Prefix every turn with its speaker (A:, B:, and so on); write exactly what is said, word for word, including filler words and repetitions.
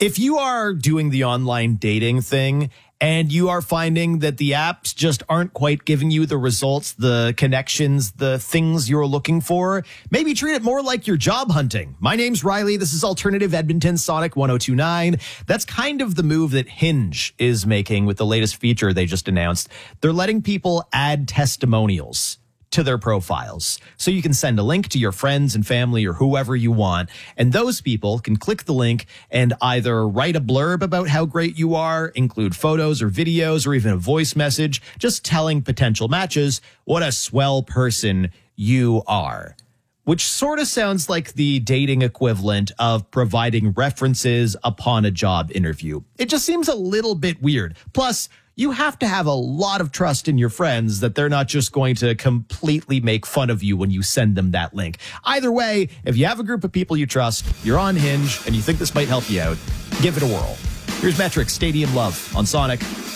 A: If you are doing the online dating thing and you are finding that the apps just aren't quite giving you the results, the connections, the things you're looking for, maybe treat it more like you're job hunting. My name's Riley. This is Alternative Edmonton Sonic one oh two point nine. That's kind of the move that Hinge is making with the latest feature they just announced. They're letting people add testimonials to their profiles. So you can send a link to your friends and family or whoever you want, and those people can click the link and either write a blurb about how great you are, include photos or videos or even a voice message, just telling potential matches what a swell person you are. Which sort of sounds like the dating equivalent of providing references upon a job interview. It just seems a little bit weird. Plus, you have to have a lot of trust in your friends that they're not just going to completely make fun of you when you send them that link. Either way, if you have a group of people you trust, you're on Hinge, and you think this might help you out, give it a whirl. Here's Metric, Stadium Love on Sonic.